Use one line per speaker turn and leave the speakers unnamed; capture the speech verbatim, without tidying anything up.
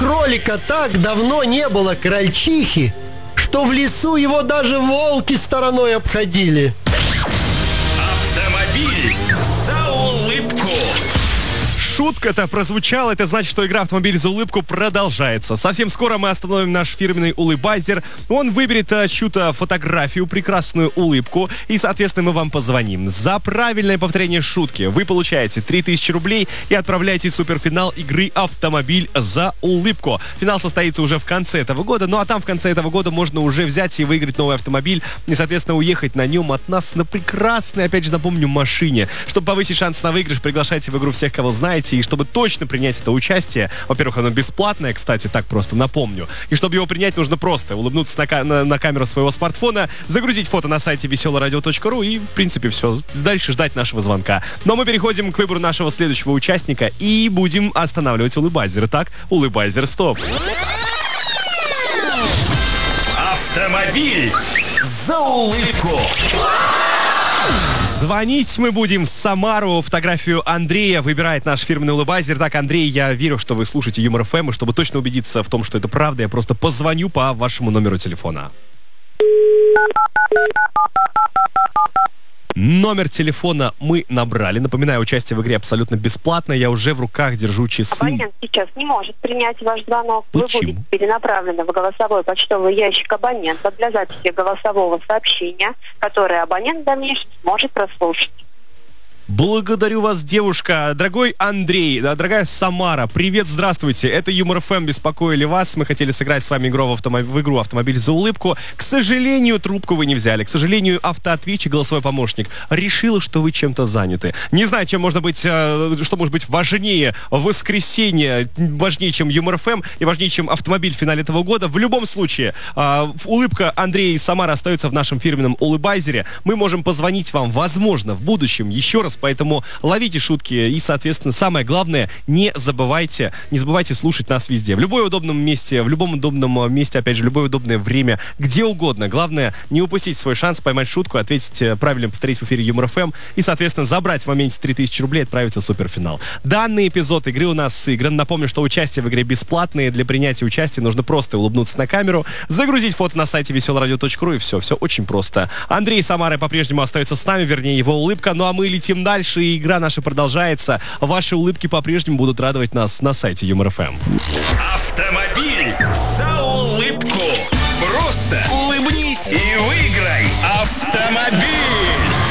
кролика так давно не было крольчихи, что в лесу его даже волки стороной обходили.
Автомобиль за улыбку.
Шутка-то прозвучала, это значит, что игра «Автомобиль за улыбку» продолжается. Совсем скоро мы остановим наш фирменный улыбайзер. Он выберет а, чью-то фотографию, прекрасную улыбку, и, соответственно, мы вам позвоним. За правильное повторение шутки вы получаете три тысячи рублей и отправляете в суперфинал игры «Автомобиль за улыбку». Финал состоится уже в конце этого года, ну а там в конце этого года можно уже взять и выиграть новый автомобиль и, соответственно, уехать на нем от нас на прекрасной, опять же, напомню, машине. Чтобы повысить шанс на выигрыш, приглашайте в игру всех, кого знаете. И чтобы точно принять это участие, во-первых, оно бесплатное, кстати, так просто напомню. И чтобы его принять, нужно просто улыбнуться на, ка- на, на камеру своего смартфона, загрузить фото на сайте веселое радио точка ру и, в принципе, все. Дальше ждать нашего звонка. Но мы переходим к выбору нашего следующего участника и будем останавливать улыбайзер. Итак, улыбайзер, стоп.
Автомобиль за улыбку.
Звонить мы будем в Самару. Фотографию Андрея выбирает наш фирменный улыбайзер. Так, Андрей, я верю, что вы слушаете Юмор ФМ, и чтобы точно убедиться в том, что это правда, я просто позвоню по вашему номеру телефона. Номер телефона мы набрали. Напоминаю, участие в игре абсолютно бесплатно. Я уже в руках держу часы.
Абонент сейчас не может принять ваш звонок.
Почему?
Вы будете перенаправлены в голосовой почтовый ящик абонента для записи голосового сообщения, которое абонент в дальнейшем сможет прослушать.
Благодарю вас, девушка. Дорогой Андрей, дорогая Самара, привет, здравствуйте. Это Юмор ФМ, беспокоили вас. Мы хотели сыграть с вами игру в, автомоб... в игру «Автомобиль за улыбку». К сожалению, трубку вы не взяли. К сожалению, автоответчик, голосовой помощник, решила, что вы чем-то заняты. Не знаю, чем можно быть, что может быть важнее воскресенье, важнее, чем Юмор ФМ и важнее, чем автомобиль в финале этого года. В любом случае, улыбка Андрея и Самара остается в нашем фирменном улыбайзере. Мы можем позвонить вам, возможно, в будущем еще раз. Поэтому ловите шутки и, соответственно, самое главное, не забывайте, не забывайте слушать нас везде. В любом удобном месте, в любом удобном месте, опять же, в любое удобное время, где угодно. Главное, не упустить свой шанс поймать шутку, ответить правильно, повторить в эфире Юмор ФМ и, соответственно, забрать в моменте три тысячи рублей и отправиться в суперфинал. Данный эпизод игры у нас сыгран. Напомню, что участие в игре бесплатное. Для принятия участия нужно просто улыбнуться на камеру, загрузить фото на сайте веселое радио точка ру и все. Все очень просто. Андрей Самара по-прежнему остается с нами, вернее, его улыбка. Ну а мы летим дальше, и игра наша продолжается. Ваши улыбки по-прежнему будут радовать нас на сайте Юмор ФМ.
Автомобиль за